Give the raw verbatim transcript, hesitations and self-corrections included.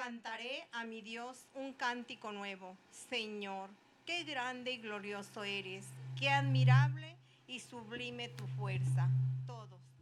Cantaré a mi Dios un cántico nuevo. Señor, qué grande y glorioso eres, qué admirable y sublime tu fuerza. Todos.